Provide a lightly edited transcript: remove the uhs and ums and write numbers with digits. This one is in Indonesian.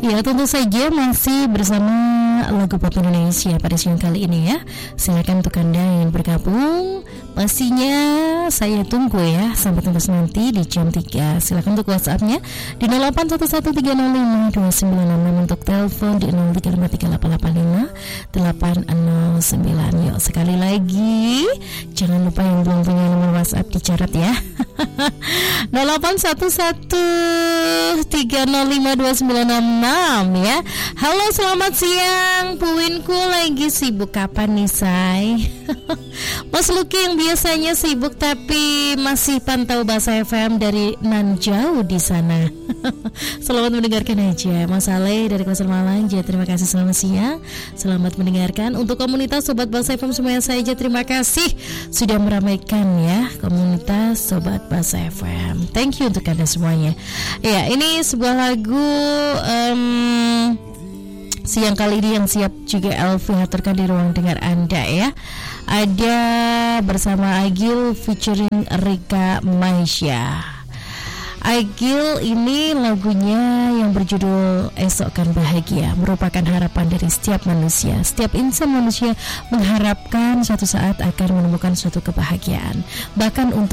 Ya, tentu saja masih bersama lagu pop Indonesia pada siang kali ini ya. Silakan untuk Anda yang bergabung. Pastinya saya tunggu ya sampai tuntas nanti di jam 3. Silakan untuk WhatsApp-nya di 0811305296 untuk telepon di 0353885809. Yuk sekali lagi, jangan lupa yang belum punya nomor WhatsApp dicatat ya. 0811305296 ya. Halo, selamat siang. Puwinku lagi sibuk kapan nih, Say? Mas Luki yang biasanya sibuk tapi masih pantau Bahasa FM dari nan jauh di sana. Selamat mendengarkan aja. Mas Ale dari Kawasan Malang, terima kasih, selamat siang. Selamat mendengarkan. Untuk komunitas Sobat Bahasa FM semuanya saja, terima kasih sudah meramaikan ya komunitas Sobat Bahasa FM. Thank you untuk Anda semuanya. Ya, ini sebuah lagu siang kali ini yang siap juga Elvi haturkan di ruang dengar Anda ya. Ada bersama Agil featuring Rika Maisha. Agil ini lagunya yang berjudul Esok Kan Bahagia, merupakan harapan dari setiap manusia. Setiap insan manusia mengharapkan suatu saat akan menemukan suatu kebahagiaan. Bahkan untuk